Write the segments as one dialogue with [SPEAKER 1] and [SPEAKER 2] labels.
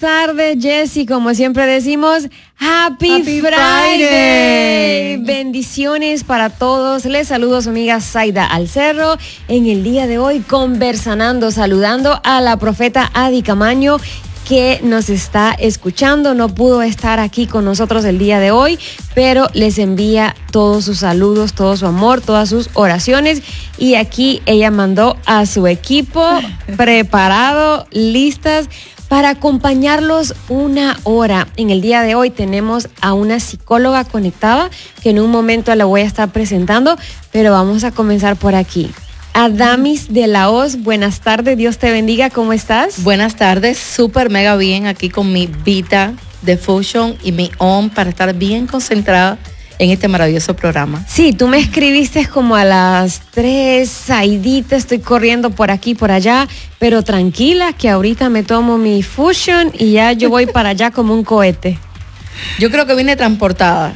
[SPEAKER 1] tardes, Jessy. Como siempre decimos, Happy Friday. Bendiciones para todos. Les saludo a su amiga Zaida Alcerro. En el día de hoy, saludando a la profeta Adi Camaño, que nos está escuchando. No pudo estar aquí con nosotros el día de hoy, pero les envía todos sus saludos, todo su amor, todas sus oraciones. Y aquí ella mandó a su equipo preparado, listas para acompañarlos una hora. En el día de hoy tenemos a una psicóloga conectada que en un momento la voy a estar presentando, pero vamos a comenzar por aquí. Adamis de la Hoz, buenas tardes, Dios te bendiga, ¿cómo estás?
[SPEAKER 2] Buenas tardes, súper mega bien aquí con mi Vita de Fusion y mi ON para estar bien concentrada en este maravilloso programa.
[SPEAKER 1] Sí, tú me escribiste como a las 3, Zaidita, estoy corriendo por aquí, por allá, pero tranquila que ahorita me tomo mi Fusion y ya yo voy para allá como un cohete.
[SPEAKER 2] Yo creo que vine transportada,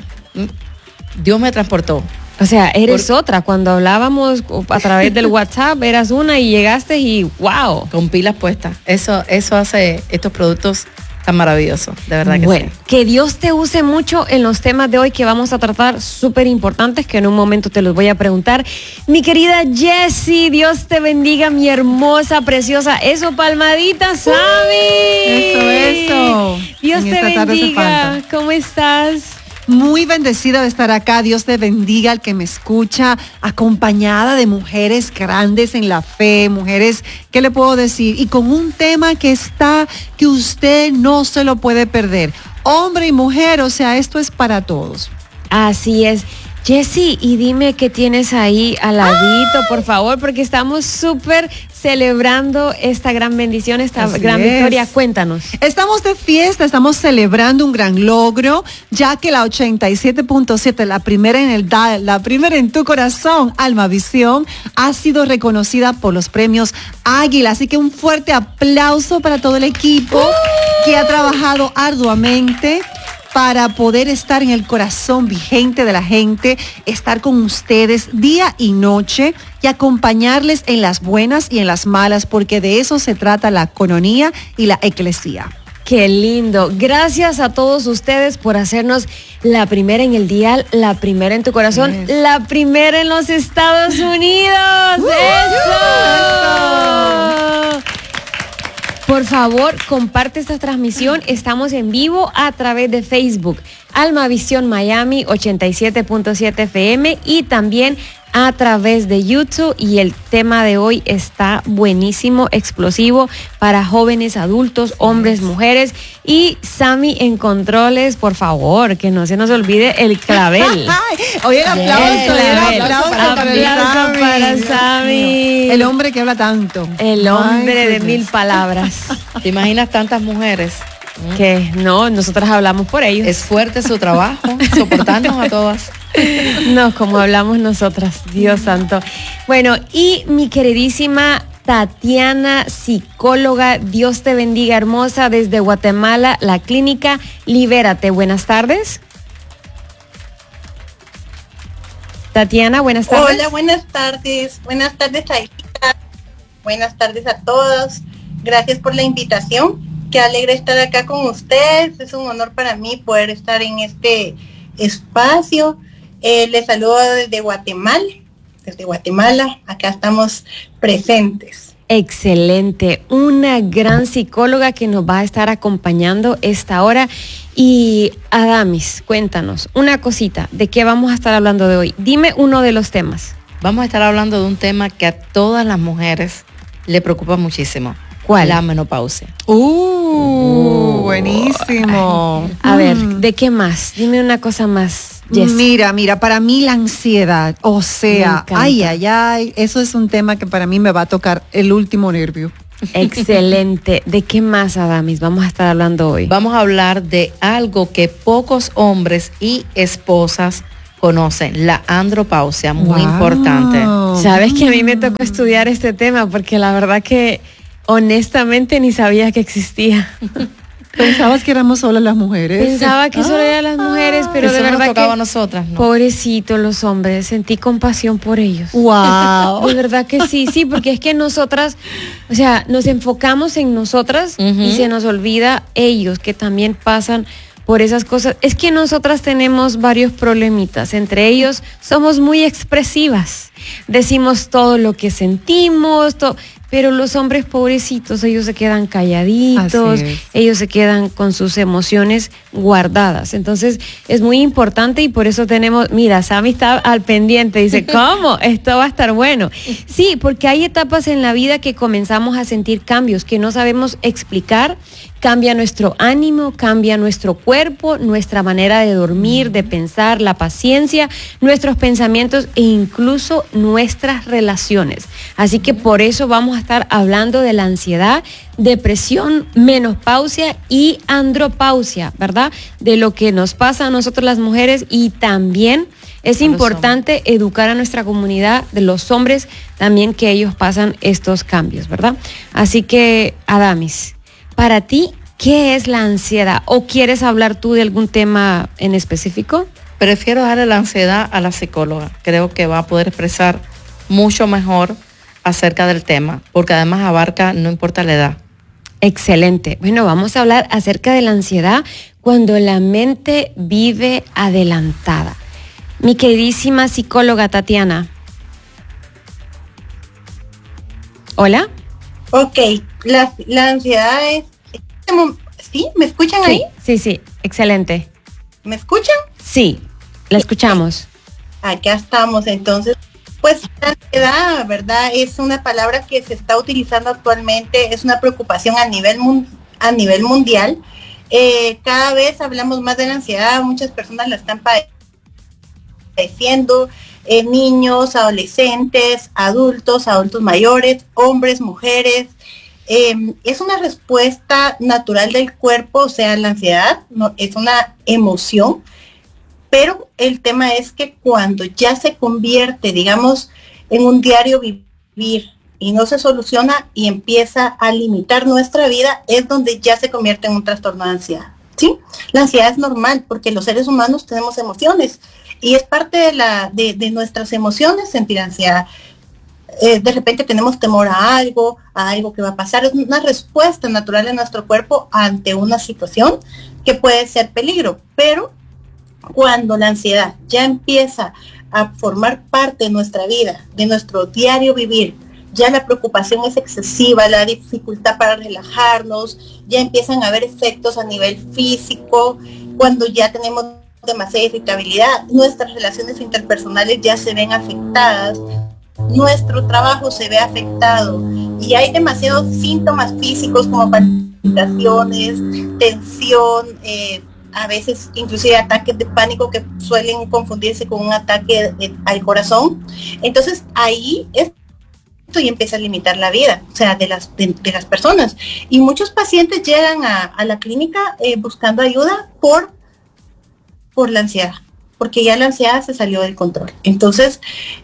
[SPEAKER 2] Dios me transportó.
[SPEAKER 1] O sea, eres otra. Cuando hablábamos a través del WhatsApp, eras una y llegaste y wow.
[SPEAKER 2] Con pilas puestas. Eso hace estos productos tan maravillosos, de verdad que
[SPEAKER 1] bueno,
[SPEAKER 2] sí.
[SPEAKER 1] Que Dios te use mucho en los temas de hoy que vamos a tratar, súper importantes, que en un momento te los voy a preguntar. Mi querida Jessy, Dios te bendiga, mi hermosa, preciosa. Eso, palmadita, Sami.
[SPEAKER 3] Eso.
[SPEAKER 1] Dios te bendiga. ¿Cómo estás?
[SPEAKER 3] Muy bendecida de estar acá. Dios te bendiga al que me escucha, acompañada de mujeres grandes en la fe, mujeres, ¿qué le puedo decir? Y con un tema que usted no se lo puede perder. Hombre y mujer, o sea, esto es para todos.
[SPEAKER 1] Así es. Jessy, y dime qué tienes ahí al ladito, por favor, porque estamos súper celebrando esta gran bendición, esta gran victoria. Cuéntanos.
[SPEAKER 3] Estamos de fiesta, estamos celebrando un gran logro, ya que la 87.7, la primera en el dial, la primera en tu corazón, Alma Visión, ha sido reconocida por los premios Águila. Así que un fuerte aplauso para todo el equipo que ha trabajado arduamente para poder estar en el corazón vigente de la gente, estar con ustedes día y noche y acompañarles en las buenas y en las malas, porque de eso se trata la coronía y la eclesía.
[SPEAKER 1] Qué lindo. Gracias a todos ustedes por hacernos la primera en el dial, la primera en tu corazón, la primera en los Estados Unidos. ¡Eso! Por favor, comparte esta transmisión. Estamos en vivo a través de Facebook, Alma Visión Miami 87.7 FM y también a través de YouTube. Y el tema de hoy está buenísimo, explosivo para jóvenes, adultos, hombres, mujeres. Y Sami en controles, por favor, que no se nos olvide el clavel.
[SPEAKER 3] Oye, el aplauso
[SPEAKER 1] para Sami.
[SPEAKER 3] El hombre que habla tanto.
[SPEAKER 1] El hombre de 1000 palabras.
[SPEAKER 2] ¿Te imaginas tantas mujeres?
[SPEAKER 1] Que no, nosotras hablamos por ellos.
[SPEAKER 2] Es fuerte su trabajo, soportarnos a todas.
[SPEAKER 1] No, como hablamos nosotras, Dios santo. Bueno, y mi queridísima Tatiana, psicóloga, Dios te bendiga, hermosa, desde Guatemala, la clínica Libérate. Buenas tardes. Tatiana, buenas tardes.
[SPEAKER 4] Hola, buenas tardes. Buenas tardes, Aida. Buenas tardes a todos. Gracias por la invitación. Qué alegre estar acá con ustedes. Es un honor para mí poder estar en este espacio. Les saludo desde Guatemala. Desde Guatemala, acá estamos presentes.
[SPEAKER 1] Excelente, una gran psicóloga que nos va a estar acompañando esta hora. Y Adamis, cuéntanos una cosita, ¿de qué vamos a estar hablando de hoy? Dime uno de los temas.
[SPEAKER 2] Vamos a estar hablando de un tema que a todas las mujeres le preocupa muchísimo.
[SPEAKER 1] ¿Cuál?
[SPEAKER 2] La menopausia.
[SPEAKER 3] Buenísimo.
[SPEAKER 1] A ver, ¿de qué más? Dime una cosa más, Jess.
[SPEAKER 3] Mira, para mí la ansiedad, o sea, ay, eso es un tema que para mí me va a tocar el último nervio.
[SPEAKER 1] Excelente. ¿De qué más, Adamis, vamos a estar hablando hoy?
[SPEAKER 2] Vamos a hablar de algo que pocos hombres y esposas conocen, la andropausia, muy importante.
[SPEAKER 1] Sabes que a mí me tocó estudiar este tema porque la verdad que honestamente ni sabía que existía.
[SPEAKER 3] Pensabas que éramos solo las mujeres.
[SPEAKER 1] Pensaba que solo eran las mujeres, pero de verdad
[SPEAKER 2] nos tocaba
[SPEAKER 1] que
[SPEAKER 2] a nosotras, ¿no?
[SPEAKER 1] Pobrecitos los hombres, sentí compasión por ellos.
[SPEAKER 3] Wow.
[SPEAKER 1] De verdad que sí, porque es que nosotras, o sea, nos enfocamos en nosotras y se nos olvida ellos que también pasan por esas cosas. Es que nosotras tenemos varios problemitas, entre ellos somos muy expresivas, decimos todo lo que sentimos, pero los hombres pobrecitos, ellos se quedan calladitos, ellos se quedan con sus emociones guardadas. Entonces es muy importante y por eso tenemos, mira, Sammy está al pendiente, dice, ¿cómo? Esto va a estar bueno. Sí, porque hay etapas en la vida que comenzamos a sentir cambios que no sabemos explicar. Cambia nuestro ánimo, cambia nuestro cuerpo, nuestra manera de dormir, de pensar, la paciencia, nuestros pensamientos e incluso nuestras relaciones. Así que por eso vamos a estar hablando de la ansiedad, depresión, menopausia y andropausia, ¿verdad? De lo que nos pasa a nosotros las mujeres y también es importante educar a nuestra comunidad de los hombres también que ellos pasan estos cambios, ¿verdad? Así que, Adamis, para ti, ¿qué es la ansiedad? ¿O quieres hablar tú de algún tema en específico?
[SPEAKER 2] Prefiero darle la ansiedad a la psicóloga. Creo que va a poder expresar mucho mejor acerca del tema, porque además abarca, no importa la edad.
[SPEAKER 1] Excelente. Bueno, vamos a hablar acerca de la ansiedad cuando la mente vive adelantada. Mi queridísima psicóloga Tatiana. Hola.
[SPEAKER 4] Ok, la ansiedad es... ¿Sí? ¿Me escuchan ahí?
[SPEAKER 1] Sí, excelente.
[SPEAKER 4] ¿Me escuchan?
[SPEAKER 1] Sí, la escuchamos.
[SPEAKER 4] Acá estamos, entonces. Pues la ansiedad, ¿verdad? Es una palabra que se está utilizando actualmente, es una preocupación a nivel mundial. Cada vez hablamos más de la ansiedad, muchas personas la están padeciendo, niños, adolescentes, adultos mayores, hombres, mujeres. Es una respuesta natural del cuerpo, o sea, la ansiedad no, es una emoción, pero el tema es que cuando ya se convierte, digamos, en un diario vivir y no se soluciona y empieza a limitar nuestra vida, es donde ya se convierte en un trastorno de ansiedad, ¿sí? La ansiedad es normal porque los seres humanos tenemos emociones y es parte de nuestras emociones sentir ansiedad. De repente tenemos temor a algo que va a pasar, es una respuesta natural de nuestro cuerpo ante una situación que puede ser peligro, pero cuando la ansiedad ya empieza a formar parte de nuestra vida, de nuestro diario vivir, ya la preocupación es excesiva, la dificultad para relajarnos, ya empiezan a haber efectos a nivel físico, cuando ya tenemos demasiada irritabilidad, nuestras relaciones interpersonales ya se ven afectadas, nuestro trabajo se ve afectado y hay demasiados síntomas físicos como palpitaciones, tensión, a veces inclusive ataques de pánico que suelen confundirse con un ataque al corazón. Entonces ahí esto y empieza a limitar la vida, o sea, de las personas. Y muchos pacientes llegan a la clínica buscando ayuda por la ansiedad, porque ya la ansiedad se salió del control. Entonces,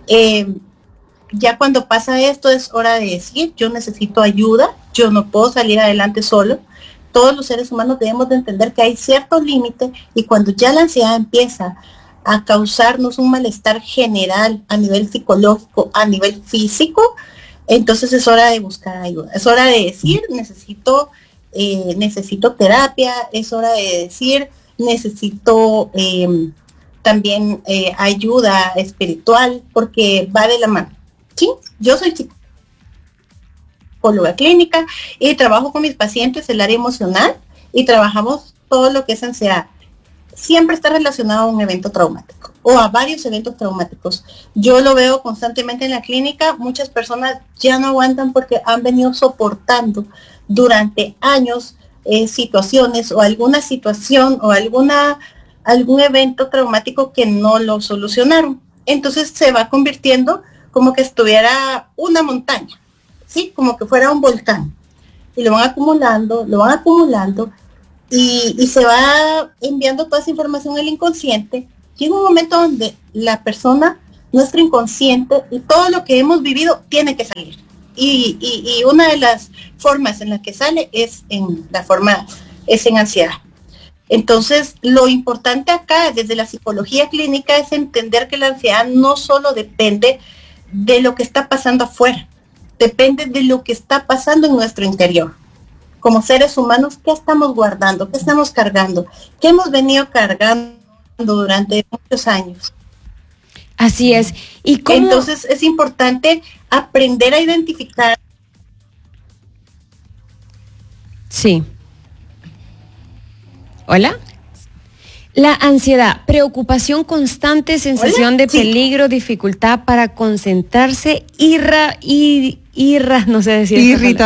[SPEAKER 4] ya cuando pasa esto es hora de decir, yo necesito ayuda, yo no puedo salir adelante solo. Todos los seres humanos debemos de entender que hay ciertos límites y cuando ya la ansiedad empieza a causarnos un malestar general a nivel psicológico, a nivel físico, entonces es hora de buscar ayuda. Es hora de decir, necesito terapia, es hora de decir, necesito también ayuda espiritual, porque va de la mano. ¿Sí? Yo soy psicóloga clínica y trabajo con mis pacientes el área emocional y trabajamos todo lo que es ansiedad. Siempre está relacionado a un evento traumático o a varios eventos traumáticos. Yo lo veo constantemente en la clínica, muchas personas ya no aguantan porque han venido soportando durante años situaciones o alguna situación o algún evento traumático que no lo solucionaron. Entonces se va convirtiendo como que estuviera una montaña, ¿sí? Como que fuera un volcán. Y lo van acumulando y se va enviando toda esa información al inconsciente. Llega un momento donde la persona, nuestro inconsciente y todo lo que hemos vivido tiene que salir. Y una de las formas en las que sale es en la forma es en ansiedad. Entonces, lo importante acá desde la psicología clínica es entender que la ansiedad no solo depende de lo que está pasando afuera, depende de lo que está pasando en nuestro interior. Como seres humanos, ¿qué estamos guardando? ¿Qué estamos cargando? ¿Qué hemos venido cargando durante muchos años?
[SPEAKER 1] Así es. ¿Y cómo?
[SPEAKER 4] Entonces, es importante aprender a identificar.
[SPEAKER 1] Sí. ¿Hola? La ansiedad, preocupación constante, sensación de peligro, dificultad para concentrarse, no sé decir.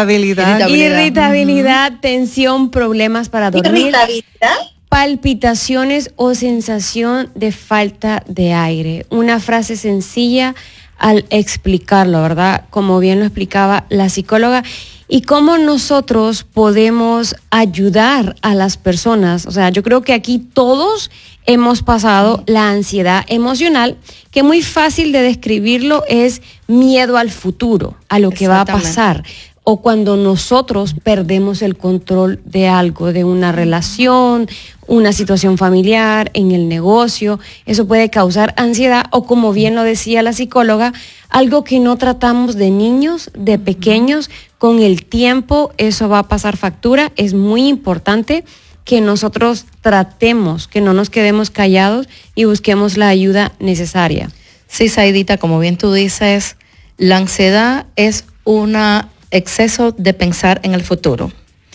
[SPEAKER 1] Irritabilidad, tensión, problemas para dormir.
[SPEAKER 4] Irritabilidad.
[SPEAKER 1] Palpitaciones o sensación de falta de aire. Una frase sencilla al explicarlo, ¿verdad? Como bien lo explicaba la psicóloga. Y cómo nosotros podemos ayudar a las personas. O sea, yo creo que aquí todos hemos pasado la ansiedad emocional, que muy fácil de describirlo es miedo al futuro, a lo que va a pasar. O cuando nosotros perdemos el control de algo, de una relación, una situación familiar, en el negocio, eso puede causar ansiedad o, como bien lo decía la psicóloga, algo que no tratamos de niños, de pequeños, con el tiempo eso va a pasar factura. Es muy importante que nosotros tratemos, que no nos quedemos callados y busquemos la ayuda necesaria.
[SPEAKER 2] Sí, Saidita, como bien tú dices, la ansiedad es un exceso de pensar en el futuro,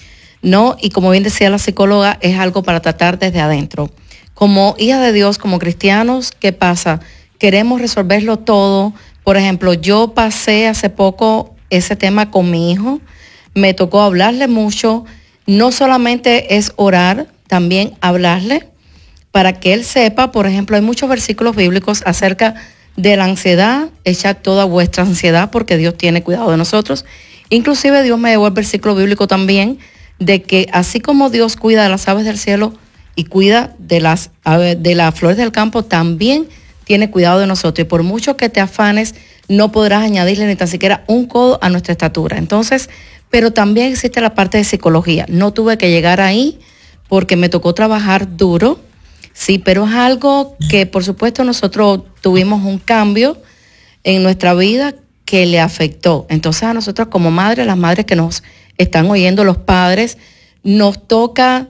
[SPEAKER 2] ¿no? Y como bien decía la psicóloga, es algo para tratar desde adentro. Como hija de Dios, como cristianos, ¿qué pasa? Queremos resolverlo todo. Por ejemplo, yo pasé hace poco ese tema con mi hijo, me tocó hablarle mucho, no solamente es orar, también hablarle para que él sepa. Por ejemplo, hay muchos versículos bíblicos acerca de la ansiedad, echad toda vuestra ansiedad porque Dios tiene cuidado de nosotros. Inclusive Dios me llevó el versículo bíblico también de que así como Dios cuida de las aves del cielo y cuida de las flores del campo, también tiene cuidado de nosotros. Y por mucho que te afanes, no podrás añadirle ni tan siquiera un codo a nuestra estatura. Entonces, pero también existe la parte de psicología. No tuve que llegar ahí porque me tocó trabajar duro, sí, pero es algo que por supuesto nosotros tuvimos un cambio en nuestra vida que le afectó. Entonces a nosotros como madres, las madres que nos están oyendo, los padres, nos toca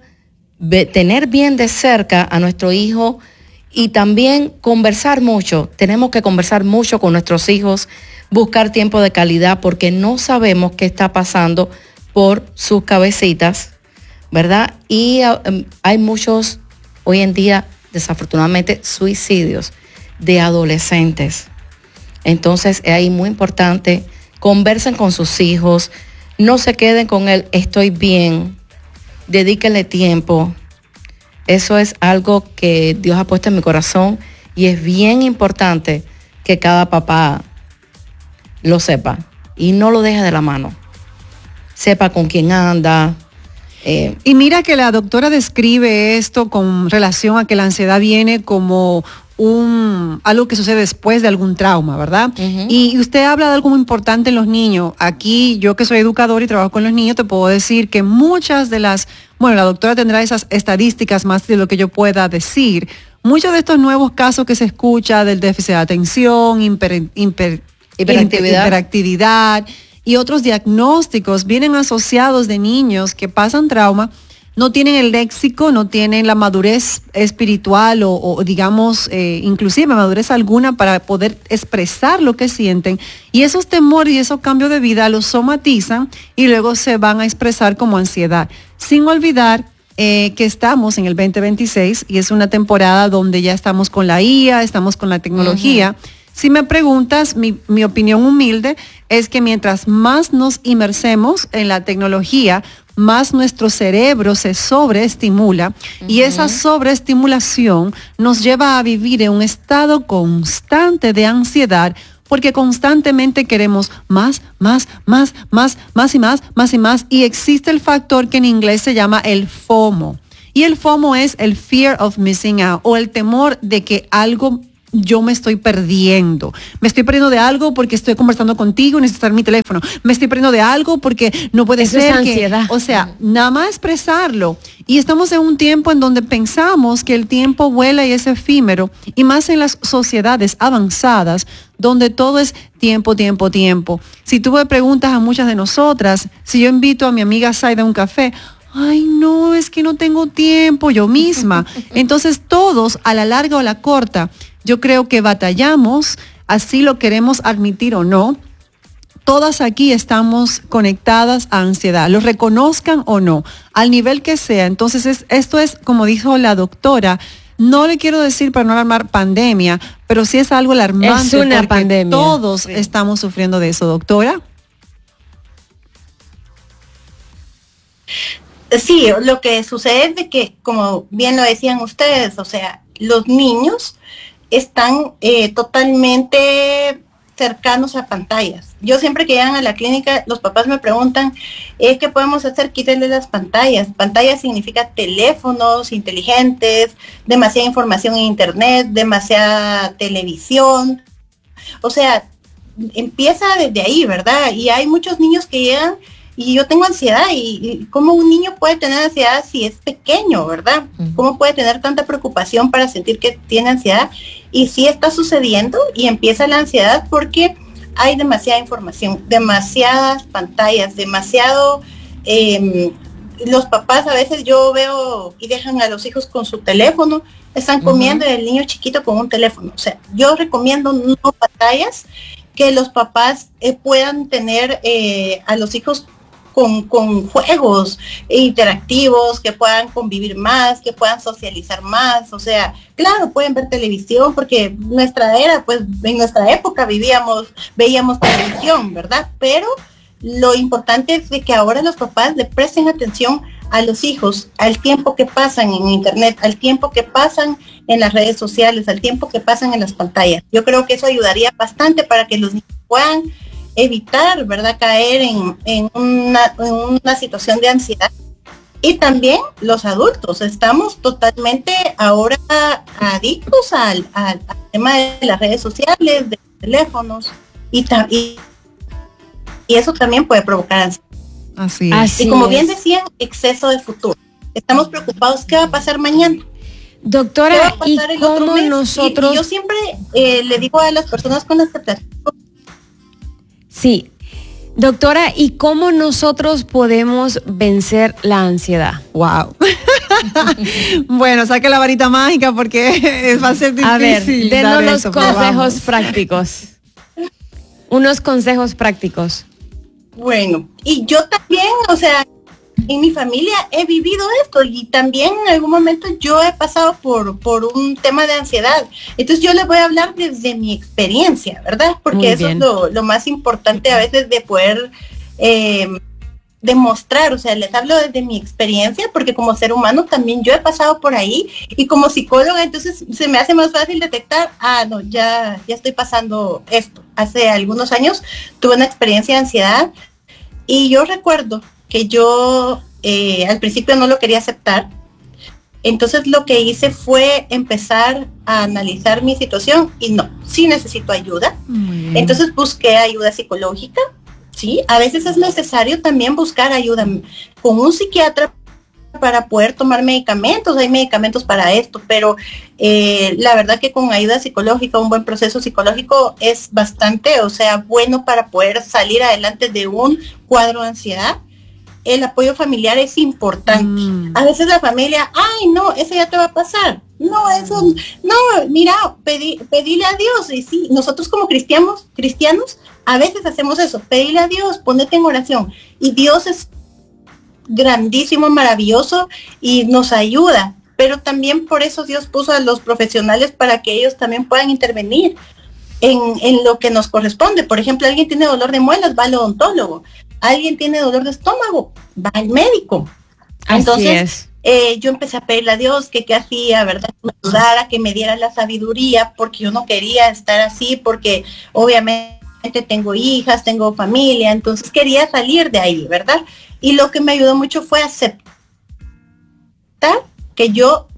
[SPEAKER 2] tener bien de cerca a nuestro hijo y también conversar mucho. Tenemos que conversar mucho con nuestros hijos, buscar tiempo de calidad porque no sabemos qué está pasando por sus cabecitas, ¿verdad? Y hay muchos, hoy en día, desafortunadamente, suicidios de adolescentes. Entonces es ahí muy importante, conversen con sus hijos, no se queden con el estoy bien, dedíquenle tiempo. Eso es algo que Dios ha puesto en mi corazón y es bien importante que cada papá lo sepa y no lo deje de la mano. Sepa con quién anda.
[SPEAKER 3] Y mira que la doctora describe esto con relación a que la ansiedad viene como algo que sucede después de algún trauma, ¿verdad? Uh-huh. Y usted habla de algo muy importante en los niños. Aquí, yo que soy educador y trabajo con los niños, te puedo decir que muchas de las, la doctora tendrá esas estadísticas más de lo que yo pueda decir. Muchos de estos nuevos casos que se escucha del déficit de atención, hiperactividad y otros diagnósticos vienen asociados de niños que pasan trauma, no tienen el léxico, no tienen la madurez espiritual o digamos, inclusive madurez alguna para poder expresar lo que sienten. Y esos temores y esos cambios de vida los somatizan y luego se van a expresar como ansiedad. Sin olvidar que estamos en el 2026 y es una temporada donde ya estamos con la IA, estamos con la tecnología. Uh-huh. Si me preguntas, mi opinión humilde es que mientras más nos inmersemos en la tecnología, más nuestro cerebro se sobreestimula y esa sobreestimulación nos lleva a vivir en un estado constante de ansiedad porque constantemente queremos más y más y existe el factor que en inglés se llama el FOMO y el FOMO es el fear of missing out o el temor de que algo yo me estoy perdiendo. Me estoy perdiendo de algo porque estoy conversando contigo y necesito mi teléfono. Me estoy perdiendo de algo porque no puede
[SPEAKER 1] Eso
[SPEAKER 3] ser
[SPEAKER 1] es ansiedad.
[SPEAKER 3] O sea, nada más expresarlo. Y estamos en un tiempo en donde pensamos que el tiempo vuela y es efímero, y más en las sociedades avanzadas, donde todo es tiempo, tiempo, tiempo. Si tú me preguntas a muchas de nosotras, si yo invito a mi amiga Saida a un café, ay, no, es que no tengo tiempo, yo misma. Entonces todos, a la larga o a la corta, yo creo que batallamos, así lo queremos admitir o no. Todas aquí estamos conectadas a ansiedad, lo reconozcan o no, al nivel que sea. Entonces esto es, como dijo la doctora, no le quiero decir para no alarmar pandemia, pero sí es algo alarmante.
[SPEAKER 1] Es una
[SPEAKER 3] porque
[SPEAKER 1] pandemia.
[SPEAKER 3] Todos estamos sufriendo de eso, doctora.
[SPEAKER 4] Sí, lo que sucede es de que, como bien lo decían ustedes, o sea, los niños están totalmente cercanos a pantallas. Yo siempre que llegan a la clínica, los papás me preguntan, ¿qué podemos hacer? Quítenle las pantallas. Pantallas significa teléfonos inteligentes, demasiada información en internet, demasiada televisión. O sea, empieza desde ahí, ¿verdad? Y hay muchos niños que llegan y yo tengo ansiedad, y cómo un niño puede tener ansiedad si es pequeño, ¿verdad? ¿Cómo puede tener tanta preocupación para sentir que tiene ansiedad? Y sí está sucediendo, y empieza la ansiedad porque hay demasiada información, demasiadas pantallas, demasiado... los papás a veces yo veo y dejan a los hijos con su teléfono, están comiendo y el niño chiquito con un teléfono. O sea, yo recomiendo no pantallas, que los papás puedan tener a los hijos con juegos interactivos, que puedan convivir más, que puedan socializar más. O sea, claro, pueden ver televisión, porque nuestra era, pues en nuestra época veíamos televisión, ¿verdad? Pero lo importante es de que ahora los papás le presten atención a los hijos, al tiempo que pasan en internet, al tiempo que pasan en las redes sociales, al tiempo que pasan en las pantallas. Yo creo que eso ayudaría bastante para que los niños puedan evitar, ¿verdad?, caer en una situación de ansiedad. Y también los adultos, estamos totalmente ahora adictos al tema de las redes sociales, de los teléfonos, y eso también puede provocar ansiedad.
[SPEAKER 3] Así
[SPEAKER 4] Y como bien decían, exceso de futuro. Estamos preocupados, ¿qué va a pasar mañana?
[SPEAKER 1] Doctora, ¿y cómo nosotros...?
[SPEAKER 4] Y yo siempre le digo a las personas con las que platico.
[SPEAKER 1] Sí. Doctora, ¿y cómo nosotros podemos vencer la ansiedad?
[SPEAKER 3] Wow. Bueno, saque la varita mágica porque va a ser difícil.
[SPEAKER 1] A ver, denos los consejos
[SPEAKER 3] prácticos.
[SPEAKER 1] prácticos. Unos consejos prácticos.
[SPEAKER 4] Bueno, y yo también, o sea, en mi familia he vivido esto, y también en algún momento yo he pasado por un tema de ansiedad. Entonces yo les voy a hablar desde mi experiencia, ¿verdad? Porque
[SPEAKER 1] Muy
[SPEAKER 4] eso
[SPEAKER 1] bien.
[SPEAKER 4] es lo más importante a veces de poder demostrar. O sea, les hablo desde mi experiencia, porque como ser humano también yo he pasado por ahí, y como psicóloga entonces se me hace más fácil detectar, no, ya estoy pasando esto. Hace algunos años tuve una experiencia de ansiedad, y yo recuerdo que yo al principio no lo quería aceptar. Entonces lo que hice fue empezar a analizar mi situación, y no, sí necesito ayuda. Entonces busqué ayuda psicológica. Sí, a veces es necesario también buscar ayuda con un psiquiatra para poder tomar medicamentos. Hay medicamentos para esto, pero la verdad que con ayuda psicológica, un buen proceso psicológico es bastante, o sea, bueno para poder salir adelante de un cuadro de ansiedad. El apoyo familiar es importante. A veces la familia, ay, no, eso ya te va a pasar. No, eso, no, mira, pedile a Dios. Y sí, nosotros como cristianos, a veces hacemos eso, pedile a Dios, ponete en oración. Y Dios es grandísimo, maravilloso, y nos ayuda. Pero también por eso Dios puso a los profesionales para que ellos también puedan intervenir en lo que nos corresponde. Por ejemplo, alguien tiene dolor de muelas, va al odontólogo. Alguien tiene dolor de estómago, va al médico. Entonces, yo empecé a pedirle a Dios que qué hacía, ¿verdad? Que me ayudara, que me diera la sabiduría, porque yo no quería estar así, porque obviamente tengo hijas, tengo familia, entonces quería salir de ahí, ¿verdad? Y lo que me ayudó mucho fue aceptar que yo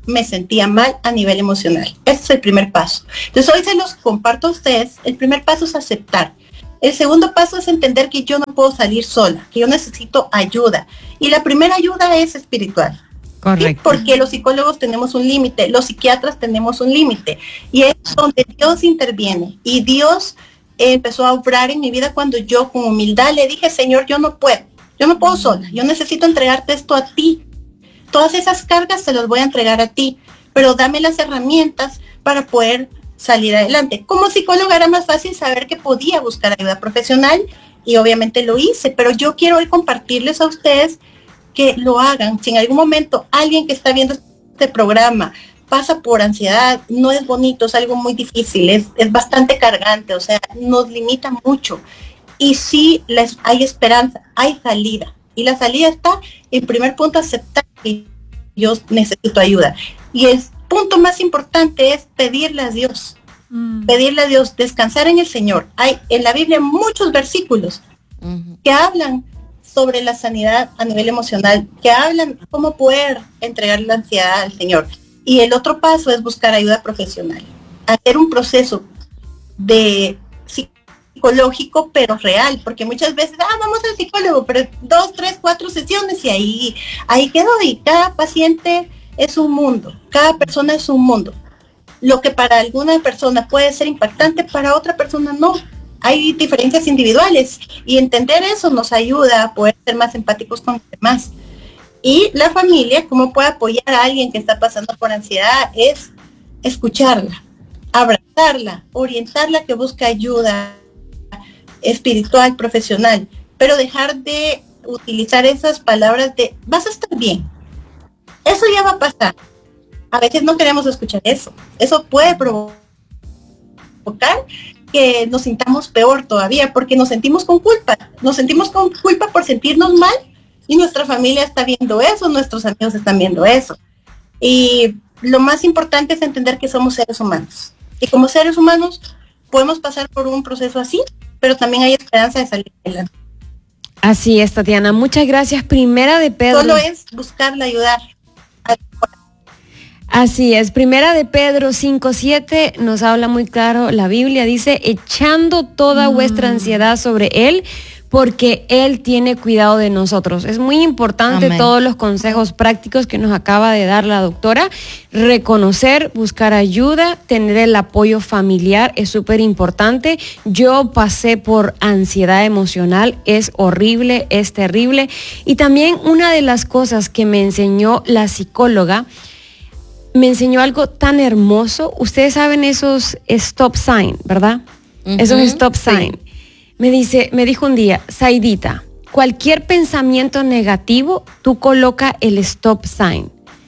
[SPEAKER 4] me sentía mal a nivel emocional. Ese es el primer paso. Entonces hoy se los comparto a ustedes. El primer paso es aceptar. El segundo paso es entender que yo no puedo salir sola, que yo necesito ayuda. Y la primera ayuda es espiritual.
[SPEAKER 1] Correcto.
[SPEAKER 4] ¿Sí? Porque los psicólogos tenemos un límite, los psiquiatras tenemos un límite. Y es donde Dios interviene. Y Dios empezó a obrar en mi vida cuando yo con humildad le dije, Señor, yo no puedo sola. Yo necesito entregarte esto a ti. Todas esas cargas se las voy a entregar a ti. Pero dame las herramientas para poder salir adelante. Como psicóloga era más fácil saber que podía buscar ayuda profesional y obviamente lo hice, pero yo quiero hoy compartirles a ustedes que lo hagan. Si en algún momento alguien que está viendo este programa pasa por ansiedad, no es bonito, es algo muy difícil, es bastante cargante, o sea, nos limita mucho. Y sí, hay esperanza, hay salida. Y la salida está, en primer punto, aceptar que yo necesito ayuda. Y el punto más importante es pedirle a Dios, descansar en el Señor. Hay en la Biblia muchos versículos que hablan sobre la sanidad a nivel emocional, que hablan cómo poder entregar la ansiedad al Señor. Y el otro paso es buscar ayuda profesional, hacer un proceso de psicológico pero real, porque muchas veces vamos al psicólogo, pero 2, 3, 4 sesiones y ahí quedó. Y cada paciente es un mundo, cada persona es un mundo. Lo que para alguna persona puede ser impactante, para otra persona no. Hay diferencias individuales y entender eso nos ayuda a poder ser más empáticos con los demás. Y la familia, cómo puede apoyar a alguien que está pasando por ansiedad, es escucharla, abrazarla, orientarla a que busque ayuda espiritual, profesional, pero dejar de utilizar esas palabras de vas a estar bien. Eso ya va a pasar. A veces no queremos escuchar eso. Eso puede provocar que nos sintamos peor todavía, porque nos sentimos con culpa. Nos sentimos con culpa por sentirnos mal y nuestra familia está viendo eso, nuestros amigos están viendo eso. Y lo más importante es entender que somos seres humanos. Y como seres humanos podemos pasar por un proceso así, pero también hay esperanza de salir adelante.
[SPEAKER 1] Así es, Tatiana. Muchas gracias. Primera de Pedro.
[SPEAKER 4] Solo es buscarla, ayudar.
[SPEAKER 1] Así es, Primera de Pedro 5:7 nos habla muy claro, la Biblia dice, echando toda vuestra ansiedad sobre Él, porque Él tiene cuidado de nosotros. Es muy importante todos los consejos prácticos que nos acaba de dar la doctora, reconocer, buscar ayuda, tener el apoyo familiar, es súper importante. Yo pasé por ansiedad emocional, es horrible, es terrible. Y también una de las cosas que me enseñó la psicóloga, me enseñó algo tan hermoso. Ustedes saben esos stop sign, ¿verdad? Esos stop sign. Me dijo un día, Saidita, cualquier pensamiento negativo, tú coloca el stop sign,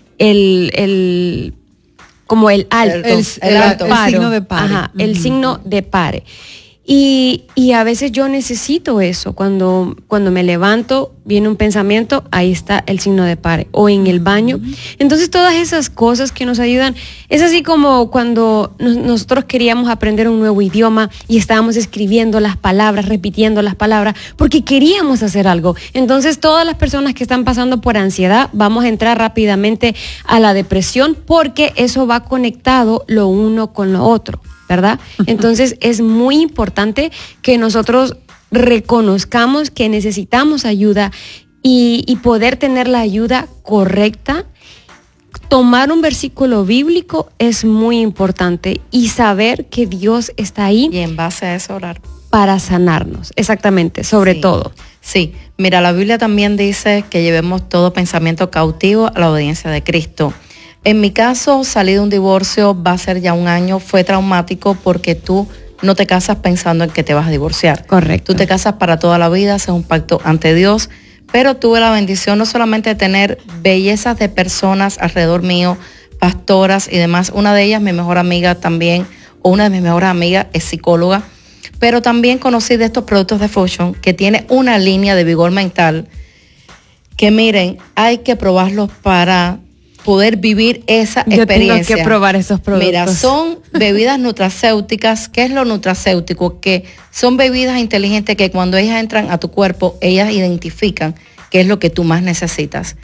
[SPEAKER 1] como el alto,
[SPEAKER 3] el signo de pare.
[SPEAKER 1] Ajá, el signo de pare. Y a veces yo necesito eso. Cuando me levanto, viene un pensamiento, ahí está el signo de pare. O en el baño. Entonces todas esas cosas que nos ayudan, es así como cuando nosotros queríamos aprender un nuevo idioma y estábamos escribiendo las palabras, repitiendo las palabras, porque queríamos hacer algo. Entonces todas las personas que están pasando por ansiedad, vamos a entrar rápidamente a la depresión, porque eso va conectado lo uno con lo otro, ¿verdad? Entonces es muy importante que nosotros reconozcamos que necesitamos ayuda y poder tener la ayuda correcta. Tomar un versículo bíblico es muy importante y saber que Dios está ahí.
[SPEAKER 2] Y en base a eso orar.
[SPEAKER 1] Para sanarnos, exactamente, sobre todo.
[SPEAKER 2] Sí, mira, la Biblia también dice que llevemos todo pensamiento cautivo a la obediencia de Cristo. En mi caso, salí de un divorcio, va a ser ya 1 año, fue traumático porque tú no te casas pensando en que te vas a divorciar.
[SPEAKER 1] Correcto.
[SPEAKER 2] Tú te casas para toda la vida, haces un pacto ante Dios, pero tuve la bendición no solamente de tener bellezas de personas alrededor mío, pastoras y demás. Una de ellas, mi mejor amiga también, o una de mis mejores amigas es psicóloga, pero también conocí de estos productos de Fusion que tiene una línea de vigor mental que miren, hay que probarlos para poder vivir esa experiencia.
[SPEAKER 1] Yo tengo que probar esos productos.
[SPEAKER 2] Mira, son bebidas nutracéuticas. ¿Qué es lo nutracéutico? Que son bebidas inteligentes que cuando ellas entran a tu cuerpo, ellas identifican qué es lo que tú más necesitas.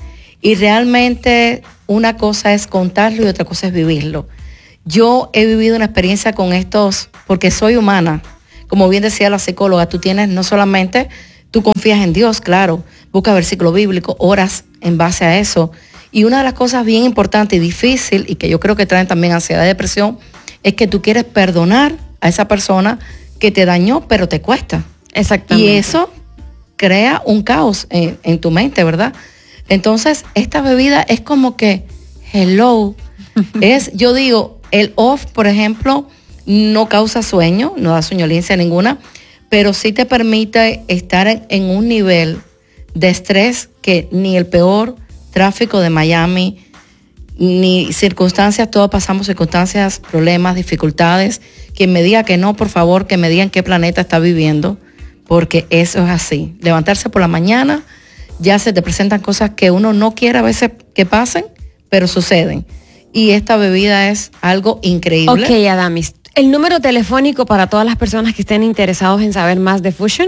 [SPEAKER 2] Y realmente una cosa es contarlo y otra cosa es vivirlo. Yo he vivido una experiencia con estos, porque soy humana. Como bien decía la psicóloga, tú tienes no solamente, tú confías en Dios, claro, busca versículo bíblico, oras en base a eso. Y una de las cosas bien importantes y difícil, y que yo creo que traen también ansiedad y depresión, es que tú quieres perdonar a esa persona que te dañó, pero te cuesta.
[SPEAKER 1] Exactamente.
[SPEAKER 2] Y eso crea un caos en tu mente, ¿verdad? Entonces, esta bebida es como que, hello, yo digo, el off, por ejemplo, no causa sueño, no da soñolencia ninguna, pero sí te permite estar en un nivel de estrés que ni el peor tráfico de Miami, ni circunstancias, todos pasamos circunstancias, problemas, dificultades. Quien me diga que no, por favor, que me diga en qué planeta está viviendo, porque eso es así. Levantarse por la mañana, ya se te presentan cosas que uno no quiere a veces que pasen, pero suceden. Y esta bebida es algo increíble.
[SPEAKER 1] Ok, Adamis, el número telefónico para todas las personas que estén interesados en saber más de Fusion.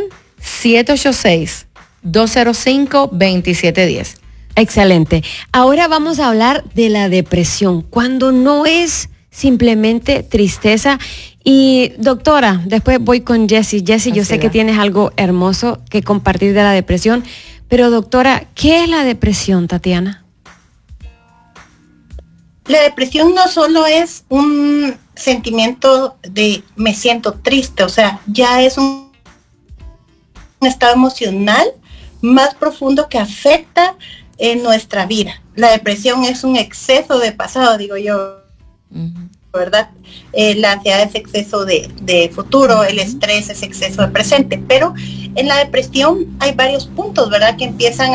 [SPEAKER 2] 786-205-2710.
[SPEAKER 1] Excelente. Ahora vamos a hablar de la depresión, cuando no es simplemente tristeza. Y doctora, después voy con Jessie. Jessie, yo sé que tienes algo hermoso que compartir de la depresión, pero doctora, ¿qué es la depresión, Tatiana?
[SPEAKER 4] La depresión no solo es un sentimiento de me siento triste, o sea, ya es un estado emocional más profundo que afecta en nuestra vida. La depresión es un exceso de pasado, digo yo, ¿verdad? La ansiedad es exceso de futuro, el estrés es exceso de presente, pero en la depresión hay varios puntos, ¿verdad?, que empiezan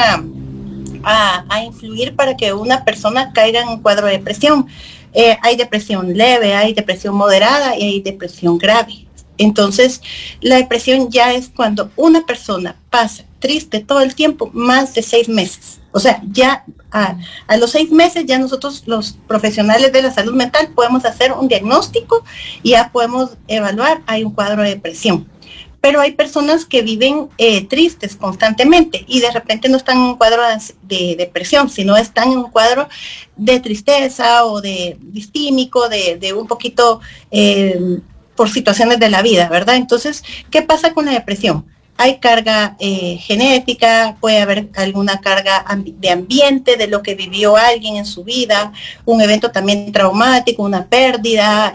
[SPEAKER 4] a influir para que una persona caiga en un cuadro de depresión. Hay depresión leve, hay depresión moderada y hay depresión grave. Entonces, la depresión ya es cuando una persona pasa triste todo el tiempo, más de 6 meses. O sea, ya a los 6 meses ya nosotros, los profesionales de la salud mental, podemos hacer un diagnóstico y ya podemos evaluar, hay un cuadro de depresión. Pero hay personas que viven tristes constantemente y de repente no están en un cuadro de depresión, sino están en un cuadro de tristeza o de distímico, de un poquito por situaciones de la vida, ¿verdad? Entonces, ¿qué pasa con la depresión? Hay carga genética, puede haber alguna carga de ambiente, de lo que vivió alguien en su vida, un evento también traumático, una pérdida,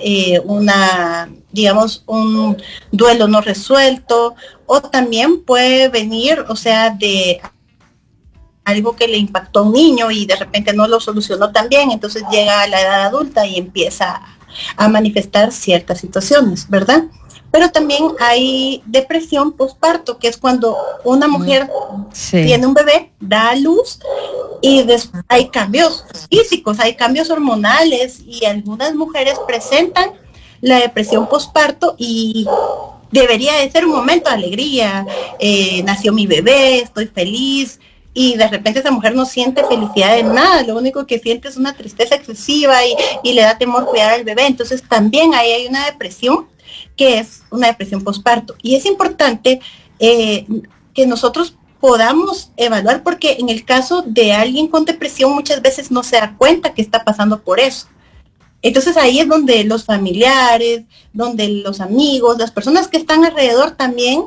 [SPEAKER 4] digamos, un duelo no resuelto, o también puede venir, o sea, de algo que le impactó a un niño y de repente no lo solucionó tan bien, entonces llega a la edad adulta y empieza a manifestar ciertas situaciones, ¿verdad? Pero también hay depresión postparto, que es cuando una mujer tiene un bebé, da a luz y hay cambios físicos, hay cambios hormonales y algunas mujeres presentan la depresión postparto y debería de ser un momento de alegría, nació mi bebé, estoy feliz, y de repente esa mujer no siente felicidad en nada, lo único que siente es una tristeza excesiva y le da temor cuidar al bebé. Entonces también ahí hay una depresión que es una depresión postparto. Y es importante que nosotros podamos evaluar, porque en el caso de alguien con depresión muchas veces no se da cuenta que está pasando por eso. Entonces ahí es donde los familiares, donde los amigos, las personas que están alrededor también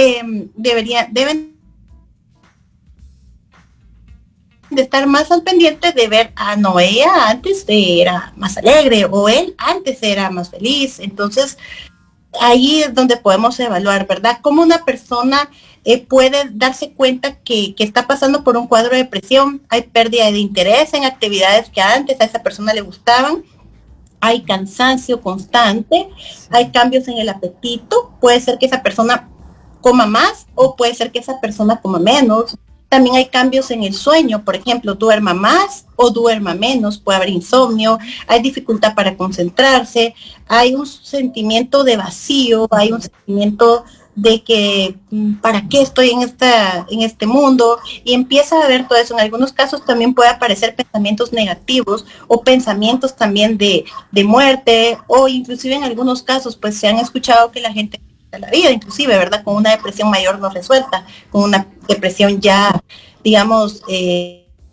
[SPEAKER 4] deben de estar más al pendiente de ver, no, ella antes era más alegre o él antes era más feliz. Entonces ahí es donde podemos evaluar, ¿verdad? Cómo una persona puede darse cuenta que está pasando por un cuadro de depresión. Hay pérdida de interés en actividades que antes a esa persona le gustaban. Hay cansancio constante, hay cambios en el apetito, puede ser que esa persona coma más o puede ser que esa persona coma menos. También hay cambios en el sueño, por ejemplo, duerma más o duerma menos, puede haber insomnio, hay dificultad para concentrarse, hay un sentimiento de vacío, hay un sentimiento de que ¿para qué estoy en este mundo? Y empieza a ver todo eso. En algunos casos también puede aparecer pensamientos negativos o pensamientos también de muerte, o inclusive en algunos casos pues se han escuchado que la gente la vida, inclusive, ¿verdad? Con una depresión mayor no resuelta, con una depresión ya, digamos,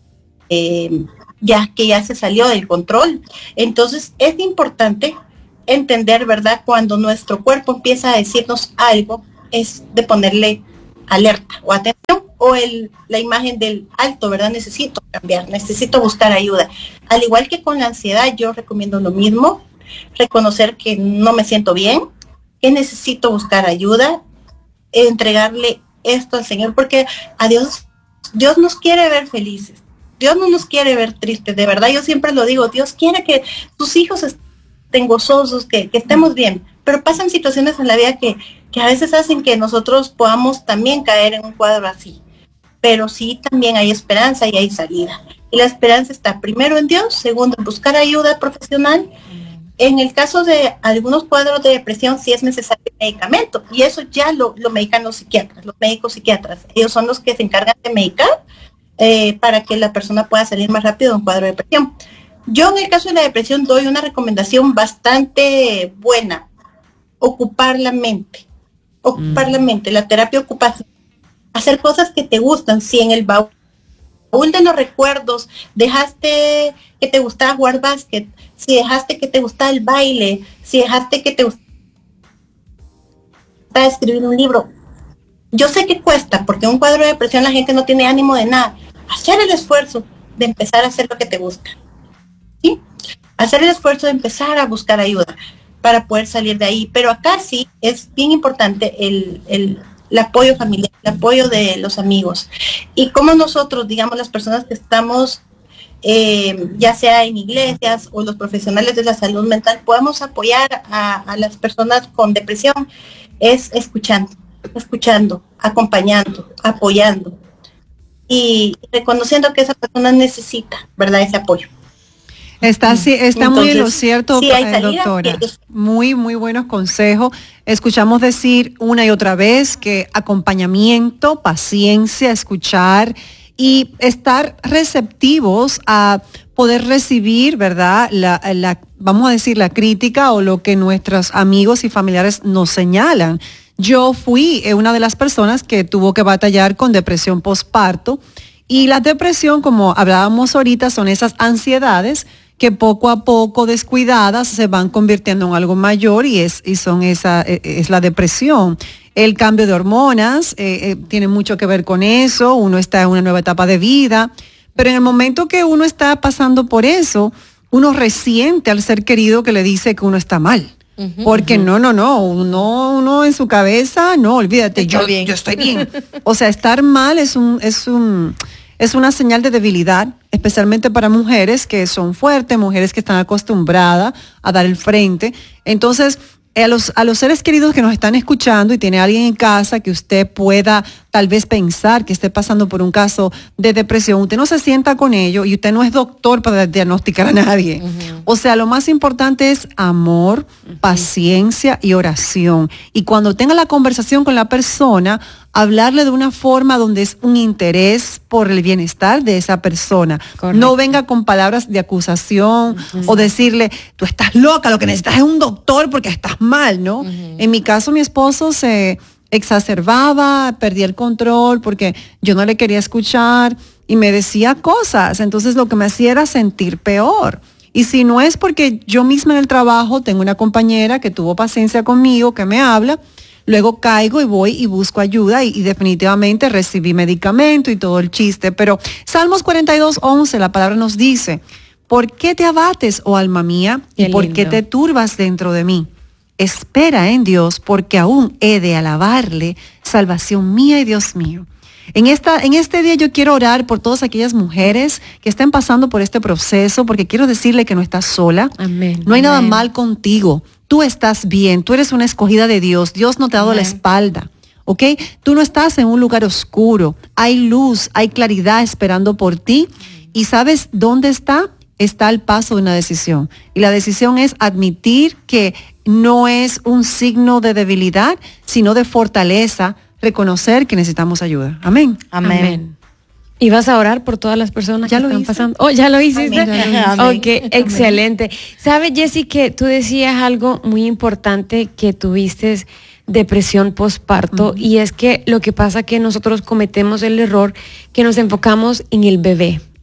[SPEAKER 4] ya se salió del control. Entonces es importante entender, ¿verdad? Cuando nuestro cuerpo empieza a decirnos algo, es de ponerle alerta o atención, o la imagen del alto, ¿verdad? Necesito cambiar, necesito buscar ayuda. Al igual que con la ansiedad, yo recomiendo lo mismo, reconocer que no me siento bien, que necesito buscar ayuda, entregarle esto al Señor, porque a Dios nos quiere ver felices. Dios no nos quiere ver tristes, de verdad, yo siempre lo digo, Dios quiere que sus hijos estén gozosos, que estemos bien, pero pasan situaciones en la vida que a veces hacen que nosotros podamos también caer en un cuadro así, pero sí también hay esperanza y hay salida, y la esperanza está primero en Dios, segundo en buscar ayuda profesional. En el caso de algunos cuadros de depresión sí es necesario medicamento, y eso ya lo medican los psiquiatras, los médicos psiquiatras, ellos son los que se encargan de medicar para que la persona pueda salir más rápido de un cuadro de depresión. Yo en el caso de la depresión doy una recomendación bastante buena: ocupar la mente, la terapia ocupación, hacer cosas que te gustan. Si en el baúl de los recuerdos dejaste que te gustaba jugar básquet, si dejaste que te gustaba el baile, si dejaste que te gustaba escribir un libro, yo sé que cuesta, porque en un cuadro de depresión la gente no tiene ánimo de nada. Hacer el esfuerzo de empezar a hacer lo que te gusta, ¿sí? Hacer el esfuerzo de empezar a buscar ayuda para poder salir de ahí. Pero acá sí es bien importante el apoyo familiar, el apoyo de los amigos. Y como nosotros, digamos, las personas que estamos, ya sea en iglesias o los profesionales de la salud mental, podemos apoyar a las personas con depresión, es escuchando, acompañando, apoyando y reconociendo que esa persona necesita, ¿verdad?, ese apoyo.
[SPEAKER 3] Está
[SPEAKER 4] Entonces,
[SPEAKER 3] muy en lo cierto,
[SPEAKER 4] sí hay salida,
[SPEAKER 3] doctora. Muy buenos consejos. Escuchamos decir una y otra vez que acompañamiento, paciencia, escuchar y estar receptivos a poder recibir, ¿verdad?, vamos a decir, la crítica o lo que nuestros amigos y familiares nos señalan. Yo fui una de las personas que tuvo que batallar con depresión postparto, y la depresión, como hablábamos ahorita, son esas ansiedades que poco a poco, descuidadas, se van convirtiendo en algo mayor, y es la depresión. El cambio de hormonas tiene mucho que ver con eso. Uno está en una nueva etapa de vida, pero en el momento que uno está pasando por eso, uno resiente al ser querido que le dice que uno está mal. Porque no, uno en su cabeza, no, olvídate, yo estoy bien. O sea, estar mal es una señal de debilidad, especialmente para mujeres que son fuertes, mujeres que están acostumbradas a dar el frente. Entonces, a los seres queridos que nos están escuchando, y tiene alguien en casa que usted pueda tal vez pensar que esté pasando por un caso de depresión, usted no se sienta con ello, y usted no es doctor para diagnosticar a nadie. O sea, lo más importante es amor, paciencia y oración. Y cuando tenga la conversación con la persona, hablarle de una forma donde es un interés por el bienestar de esa persona. Correcto. No venga con palabras de acusación o decirle, tú estás loca, lo que necesitas es un doctor porque estás mal, ¿no? En mi caso, mi esposo se exacerbaba, perdía el control porque yo no le quería escuchar y me decía cosas. Entonces lo que me hacía era sentir peor. Y si no es porque yo misma en el trabajo tengo una compañera que tuvo paciencia conmigo, que me habla, luego caigo y voy y busco ayuda y definitivamente recibí medicamento y todo el chiste. Pero Salmos 42:11, la palabra nos dice, ¿por qué te abates, oh alma mía? ¿Y por qué te turbas dentro de mí? Espera en Dios, porque aún he de alabarle, salvación mía y Dios mío. En este día yo quiero orar por todas aquellas mujeres que estén pasando por este proceso, porque quiero decirle que no estás sola.
[SPEAKER 1] Amén.
[SPEAKER 3] No hay nada mal contigo. Tú estás bien, tú eres una escogida de Dios. Dios no te ha dado la espalda, ¿ok? Tú no estás en un lugar oscuro. Hay luz, hay claridad esperando por ti. ¿Y sabes dónde está? Está al paso de una decisión. Y la decisión es admitir que no es un signo de debilidad, sino de fortaleza, reconocer que necesitamos ayuda. Amén.
[SPEAKER 1] Amén. ¿Y vas a orar por todas las personas que están pasando? Oh, ¿ya lo hiciste?
[SPEAKER 2] Amén.
[SPEAKER 1] Ok, excelente. ¿Sabes, Jessy, que tú decías algo muy importante, que tuviste depresión postparto? Y es que lo que pasa es que nosotros cometemos el error que nos enfocamos en el bebé,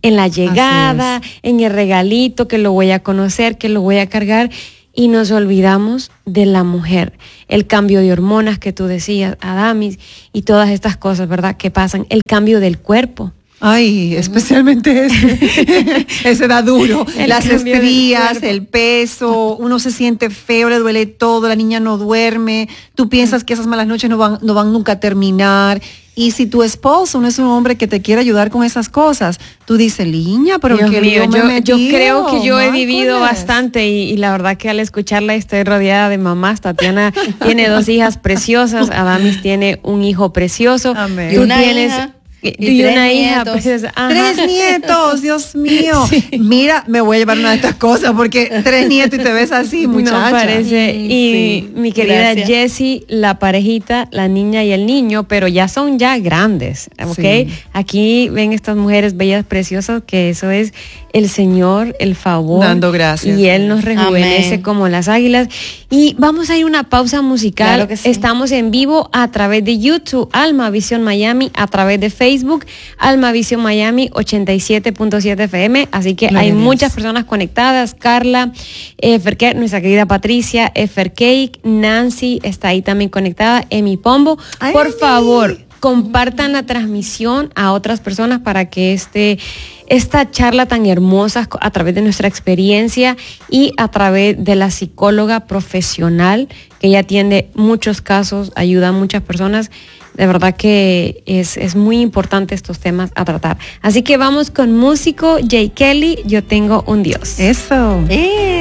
[SPEAKER 1] en la llegada, en el regalito, que lo voy a conocer, que lo voy a cargar, y nos olvidamos de la mujer. El cambio de hormonas que tú decías, Adamis, y todas estas cosas, ¿verdad?, que pasan. El cambio del cuerpo.
[SPEAKER 3] Ay, especialmente ese da duro. Las estrías, el peso, uno se siente feo, le duele todo, la niña no duerme, tú piensas que esas malas noches no van nunca a terminar. Y si tu esposo no es un hombre que te quiere ayudar con esas cosas, tú dices, niña, pero
[SPEAKER 1] Dios mío, yo creo que yo he vivido
[SPEAKER 3] goodness.
[SPEAKER 1] bastante y la verdad que al escucharla estoy rodeada de mamás. Tatiana tiene 2 hijas preciosas, Adamis tiene un hijo precioso.
[SPEAKER 3] Amén.
[SPEAKER 1] Tú
[SPEAKER 2] Y una
[SPEAKER 1] tienes
[SPEAKER 2] hija.
[SPEAKER 1] y una hija
[SPEAKER 2] nietos.
[SPEAKER 1] preciosa. Ajá.
[SPEAKER 3] 3 nietos, Dios mío.
[SPEAKER 1] Sí.
[SPEAKER 3] Mira, me voy a llevar una de estas cosas porque 3 nietos y te ves así, muchacha.
[SPEAKER 1] No parece. Y
[SPEAKER 2] Sí,
[SPEAKER 1] mi querida
[SPEAKER 2] gracias.
[SPEAKER 1] Jessie, la parejita, la niña y el niño, pero ya son ya grandes, ¿ok?
[SPEAKER 3] Sí.
[SPEAKER 1] Aquí ven estas mujeres bellas, preciosas, que eso es el Señor, el favor.
[SPEAKER 3] Dando gracias.
[SPEAKER 1] Y Él nos rejuvenece
[SPEAKER 2] Amén.
[SPEAKER 1] como las águilas. Y vamos a ir a una pausa musical.
[SPEAKER 2] Claro que sí.
[SPEAKER 1] Estamos en vivo a través de YouTube, Alma Visión Miami, a través de Facebook, Alma Visión Miami 87.7 FM. Así que
[SPEAKER 3] Gloria
[SPEAKER 1] hay
[SPEAKER 3] a Dios.
[SPEAKER 1] muchas personas conectadas. Carla, Ferke, nuestra querida Patricia, Cake, Nancy está ahí también conectada, Emi Pombo.
[SPEAKER 3] Ay,
[SPEAKER 1] Por
[SPEAKER 3] Emi.
[SPEAKER 1] favor, compartan la transmisión a otras personas para que esta charla tan hermosa a través de nuestra experiencia y a través de la psicóloga profesional que ella atiende muchos casos, ayuda a muchas personas. De verdad que es muy importante estos temas a tratar. Así que vamos con músico Jay Kelly, Yo Tengo un Dios.
[SPEAKER 3] Eso.